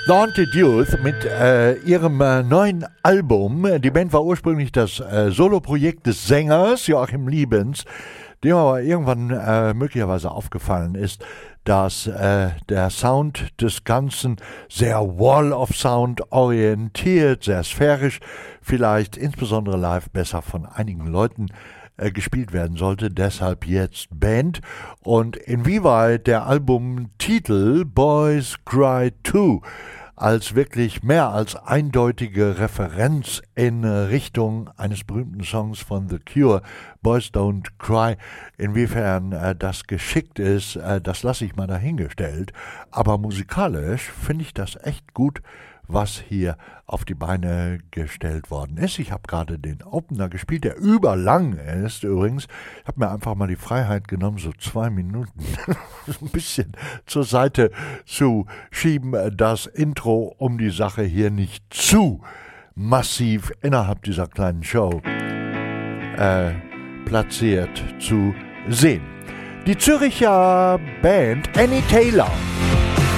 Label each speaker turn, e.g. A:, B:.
A: Daunted Youth mit ihrem neuen Album. Die Band war ursprünglich das Soloprojekt des Sängers Joachim Liebens, dem aber irgendwann möglicherweise aufgefallen ist, dass der Sound des Ganzen sehr Wall of Sound orientiert, sehr sphärisch, vielleicht insbesondere live besser von einigen Leuten gespielt werden sollte, deshalb jetzt Band. Und inwieweit der Albumtitel Boys Cry Too als wirklich mehr als eindeutige Referenz in Richtung eines berühmten Songs von The Cure, Boys Don't Cry, inwiefern das geschickt ist, das lasse ich mal dahingestellt. Aber musikalisch finde ich das echt gut, was hier auf die Beine gestellt worden ist. Ich habe gerade den Opener gespielt, der überlang ist übrigens. Ich habe mir einfach mal die Freiheit genommen, so 2 Minuten ein bisschen zur Seite zu schieben, das Intro, um die Sache hier nicht zu massiv innerhalb dieser kleinen Show platziert zu sehen. Die Züricher Band Annie Taylor